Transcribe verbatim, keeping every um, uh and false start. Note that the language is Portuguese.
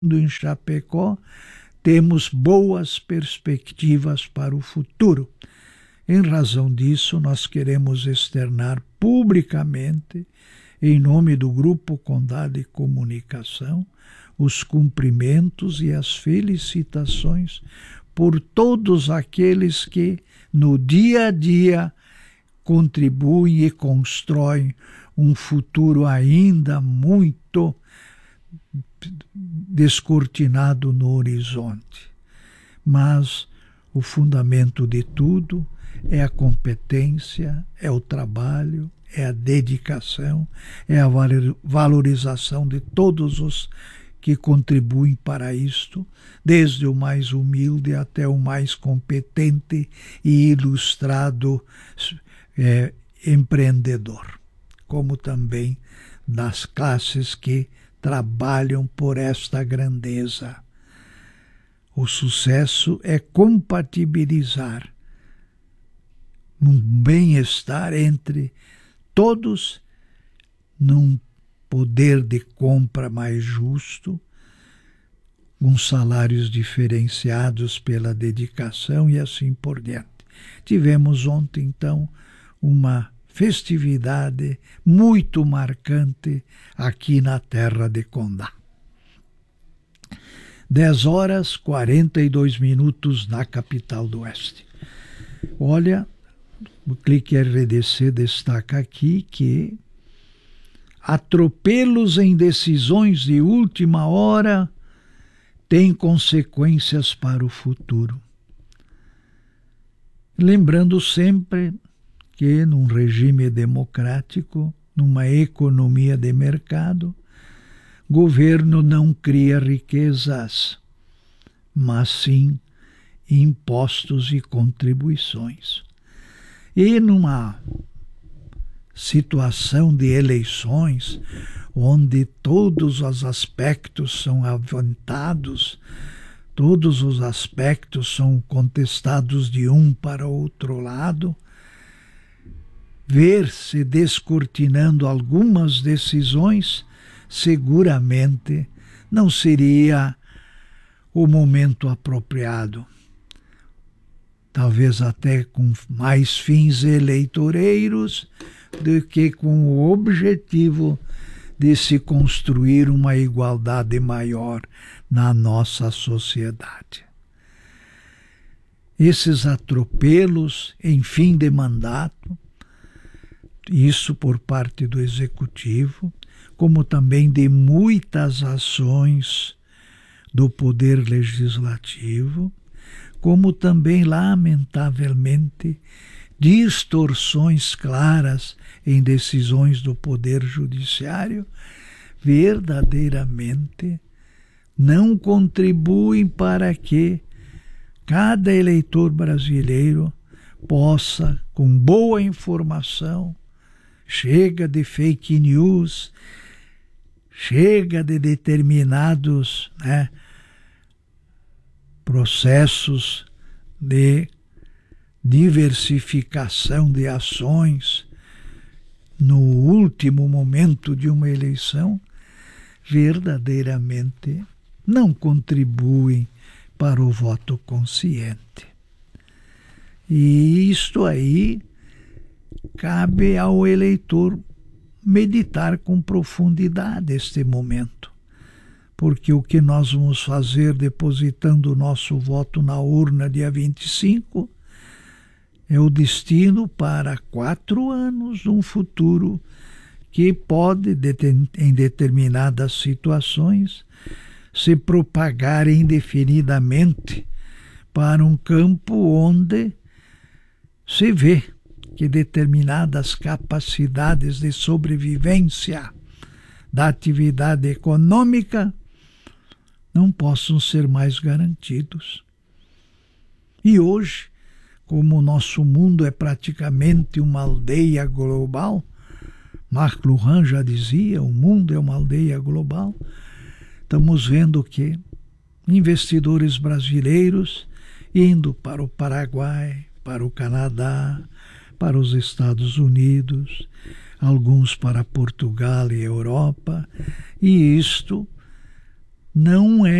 em Chapecó, temos boas perspectivas para o futuro. Em razão disso, nós queremos externar publicamente, em nome do Grupo Condá de Comunicação, os cumprimentos e as felicitações por todos aqueles que, no dia a dia, contribuem e constroem um futuro ainda muito descortinado no horizonte. Mas o fundamento de tudo é a competência, é o trabalho, é a dedicação, é a valorização de todos os que contribuem para isto, desde o mais humilde até o mais competente e ilustrado é, empreendedor, como também das classes que trabalham por esta grandeza. O sucesso é compatibilizar um bem-estar entre todos num poder de compra mais justo, com salários diferenciados pela dedicação e assim por diante. Tivemos ontem, então, uma festividade muito marcante aqui na terra de Condá. dez horas e quarenta e dois minutos na capital do Oeste. Olha, o Clique R D C destaca aqui que atropelos em decisões de última hora têm consequências para o futuro. Lembrando sempre que num regime democrático, numa economia de mercado, governo não cria riquezas, mas sim impostos e contribuições. E numa situação de eleições, onde todos os aspectos são aventados, todos os aspectos são contestados de um para outro lado, ver-se descortinando algumas decisões, seguramente não seria o momento apropriado. Talvez até com mais fins eleitoreiros do que com o objetivo de se construir uma igualdade maior na nossa sociedade. Esses atropelos em fim de mandato, isso por parte do Executivo, como também de muitas ações do Poder Legislativo, como também, lamentavelmente, distorções claras em decisões do Poder Judiciário, verdadeiramente não contribuem para que cada eleitor brasileiro possa, com boa informação, chega de fake news, chega de determinados, né, processos de diversificação de ações no último momento de uma eleição, verdadeiramente não contribuem para o voto consciente. E isto aí cabe ao eleitor meditar com profundidade este momento, porque o que nós vamos fazer depositando o nosso voto na urna dia vinte e cinco é o destino para quatro anos, um futuro que pode, em determinadas situações, se propagar indefinidamente para um campo onde se vê que determinadas capacidades de sobrevivência da atividade econômica não possam ser mais garantidos. E hoje, como o nosso mundo é praticamente uma aldeia global, Marc Luhan já dizia, o mundo é uma aldeia global, estamos vendo que investidores brasileiros indo para o Paraguai, para o Canadá, para os Estados Unidos, alguns para Portugal e Europa, e isto não é